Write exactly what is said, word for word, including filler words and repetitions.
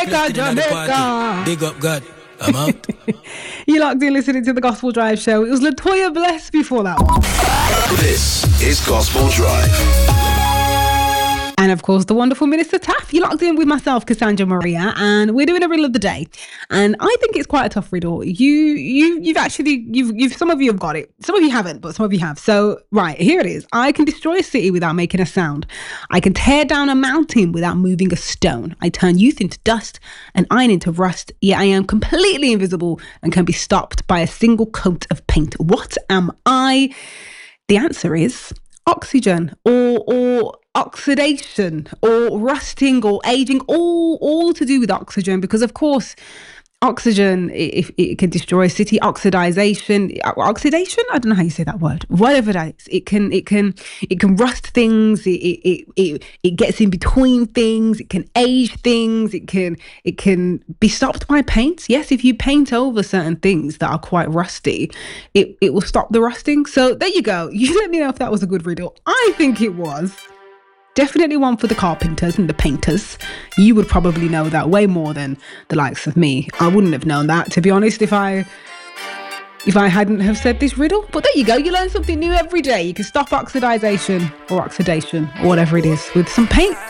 Jamaica, Jamaica. Big up God. I'm out. You locked in listening to the Gospel Drive show. It was Latoya Bless before that one. This is Gospel Drive. And of course, the wonderful Minister Taff. You locked in with myself, Cassandra Maria, and we're doing a riddle of the day. And I think it's quite a tough riddle. You, you, you've actually, you've, you've, some of you have got it. Some of you haven't, but some of you have. So, right, here it is. I can destroy a city without making a sound. I can tear down a mountain without moving a stone. I turn youth into dust and iron into rust. Yet I am completely invisible and can be stopped by a single coat of paint. What am I? The answer is oxygen, or or oxidation, or rusting, or aging, all all to do with oxygen, because of course oxygen, if it, it can destroy a city. Oxidization, oxidation. I don't know how you say that word. Whatever that is, it can it can it can rust things. It it it it gets in between things. It can age things. It can it can be stopped by paint. Yes, if you paint over certain things that are quite rusty, it it will stop the rusting. So there you go. You let me know if that was a good riddle. I think it was. Definitely one for the carpenters and the painters. You would probably know that way more than the likes of me. I wouldn't have known that, to be honest, if I if I hadn't have said this riddle. But there you go. You learn something new every day. You can stop oxidization or oxidation or whatever it is with some paint.